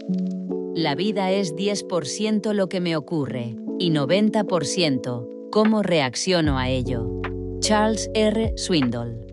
La vida es 10% lo que me ocurre y 90% cómo reacciono a ello. Charles R. Swindoll.